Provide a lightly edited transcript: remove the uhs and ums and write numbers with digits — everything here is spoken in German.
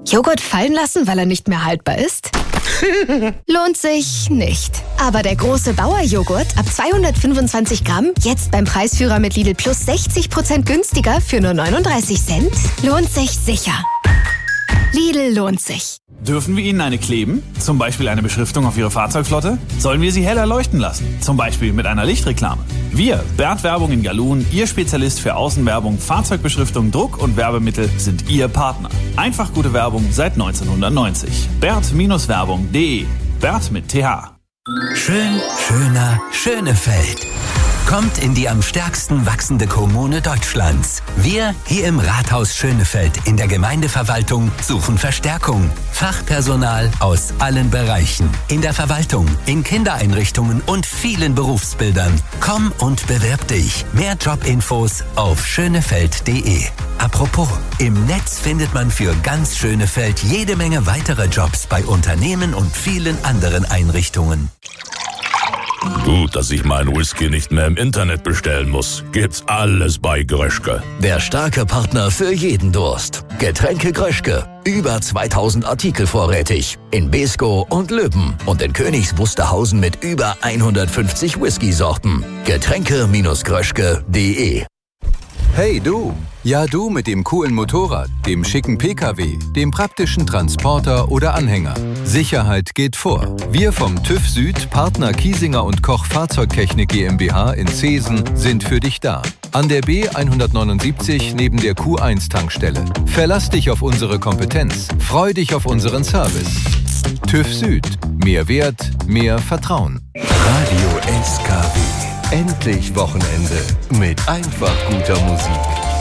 Joghurt fallen lassen, weil er nicht mehr haltbar ist? Lohnt sich nicht. Aber der große Bauer-Joghurt ab 225 Gramm, jetzt beim Preisführer mit Lidl Plus 60% günstiger für nur 39 Cent, lohnt sich sicher. Lidl lohnt sich. Dürfen wir Ihnen eine kleben? Zum Beispiel eine Beschriftung auf Ihre Fahrzeugflotte? Sollen wir sie heller leuchten lassen? Zum Beispiel mit einer Lichtreklame? Wir, Bert Werbung in Galun, Ihr Spezialist für Außenwerbung, Fahrzeugbeschriftung, Druck und Werbemittel, sind Ihr Partner. Einfach gute Werbung seit 1990. Bert-Werbung.de. Bert mit TH. Schön, schöner, Schönefeld. Kommt in die am stärksten wachsende Kommune Deutschlands. Wir hier im Rathaus Schönefeld in der Gemeindeverwaltung suchen Verstärkung. Fachpersonal aus allen Bereichen. In der Verwaltung, in Kindereinrichtungen und vielen Berufsbildern. Komm und bewirb dich. Mehr Jobinfos auf schönefeld.de. Apropos, im Netz findet man für ganz Schönefeld jede Menge weitere Jobs bei Unternehmen und vielen anderen Einrichtungen. Gut, dass ich meinen Whisky nicht mehr im Internet bestellen muss. Gibt's alles bei Gröschke. Der starke Partner für jeden Durst. Getränke Gröschke. Über 2000 Artikel vorrätig. In Beeskow und Löben. Und in Königs Wusterhausen mit über 150 Whisky-Sorten. Getränke-gröschke.de. Hey du! Ja du mit dem coolen Motorrad, dem schicken PKW, dem praktischen Transporter oder Anhänger. Sicherheit geht vor. Wir vom TÜV Süd, Partner Kiesinger und Koch Fahrzeugtechnik GmbH in Zeesen, sind für dich da. An der B179 neben der Q1-Tankstelle. Verlass dich auf unsere Kompetenz. Freu dich auf unseren Service. TÜV Süd. Mehr Wert, mehr Vertrauen. Radio SKW. Endlich Wochenende mit einfach guter Musik.